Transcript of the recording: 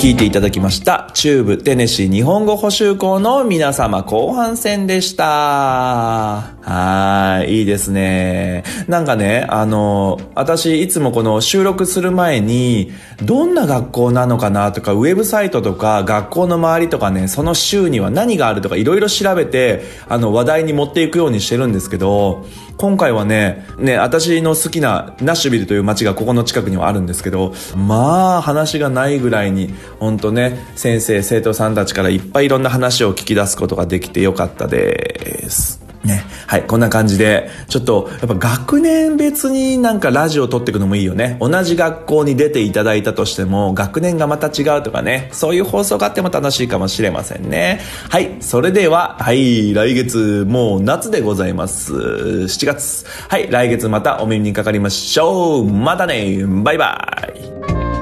聞いていただきました中部テネシー日本語補習校の皆様、後半戦でした。いいですね。なんかね、私いつもこの収録する前にどんな学校なのかなとか、ウェブサイトとか学校の周りとかね、その州には何があるとかいろいろ調べて話題に持っていくようにしてるんですけど、今回はね、私の好きなナッシュビルという街がここの近くにはあるんですけど、まあ話がないぐらいに本当ね、先生生徒さんたちからいっぱいいろんな話を聞き出すことができてよかったですね。はい、こんな感じでちょっとやっぱ学年別になんかラジオを撮っていくのもいいよね。同じ学校に出ていただいたとしても学年がまた違うとかね、そういう放送があっても楽しいかもしれませんね。はい、それでは来月もう夏でございます。7月。はい、来月またお耳にかかりましょう。またね、バイバイ。